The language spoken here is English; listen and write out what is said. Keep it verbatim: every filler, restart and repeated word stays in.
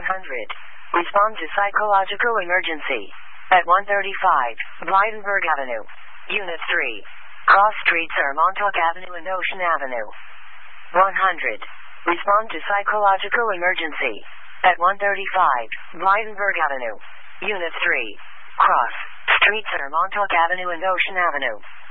hundred. Respond to psychological emergency. At one thirty-five, Blydenburg Avenue. Unit three. Cross streets are Montauk Avenue and Ocean Avenue. one hundred. Respond to psychological emergency. At one thirty-five, Blydenburg Avenue. Unit three. Cross streets are Montauk Avenue and Ocean Avenue.